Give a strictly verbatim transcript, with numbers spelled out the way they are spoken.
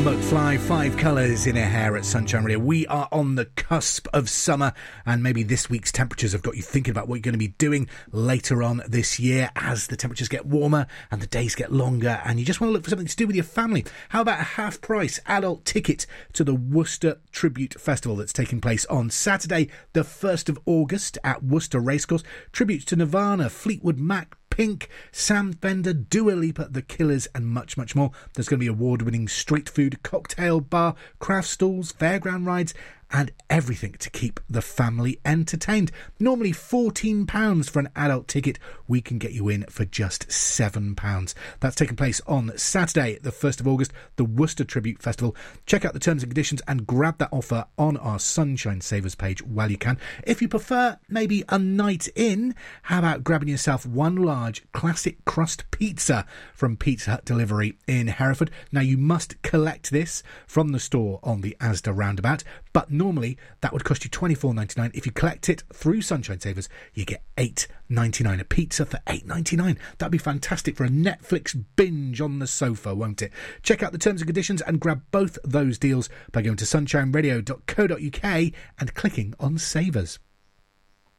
McFly, Five Colours in Her Hair at Sunshine Radio. We are on the cusp of summer, and maybe this week's temperatures have got you thinking about what you're going to be doing later on this year as the temperatures get warmer and the days get longer, and you just want to look for something to do with your family. How about a half-price adult ticket to the Worcester Tribute Festival that's taking place on Saturday, the first of August at Worcester Racecourse? Tributes to Nirvana, Fleetwood Mac, Pink, Sam Fender, Dua Lipa, The Killers, and much, much more. There's going to be award-winning street food, cocktail bar, craft stalls, fairground rides, and everything to keep the family entertained. Normally fourteen pounds for an adult ticket. We can get you in for just seven pounds. That's taking place on Saturday, the first of August, the Worcester Tribute Festival. Check out the terms and conditions and grab that offer on our Sunshine Savers page while you can. If you prefer maybe a night in, how about grabbing yourself one large classic crust pizza from Pizza Hut Delivery in Hereford. Now, you must collect this from the store on the Asda roundabout, but normally that would cost you twenty-four ninety-nine. If you collect it through Sunshine Savers, you get eight ninety-nine. A pizza for eight ninety-nine. That'd be fantastic for a Netflix binge on the sofa, won't it? Check out the terms and conditions and grab both those deals by going to sunshine radio dot co dot uk and clicking on Savers.